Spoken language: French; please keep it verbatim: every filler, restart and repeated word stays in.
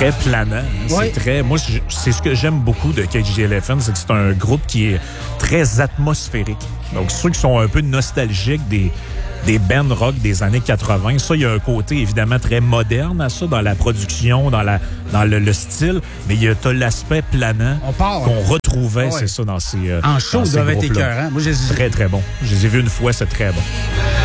très planant. Hein. Oui. C'est très... Moi, c'est ce que j'aime beaucoup de Cage the Elephant, c'est que c'est un groupe qui est très atmosphérique. Donc, ceux qui sont un peu nostalgiques des... des bands rock des années quatre-vingts. Ça, il y a un côté évidemment très moderne à ça, dans la production, dans, la, dans le, le style, mais il y a l'aspect planant On part. qu'on retrouvait, ouais. c'est ça, dans ces euh, En show, dans ils ces doivent être groupes-là. écœurants. Moi, je les ai... Très, très bon. Je les ai vus une fois, c'est très bon.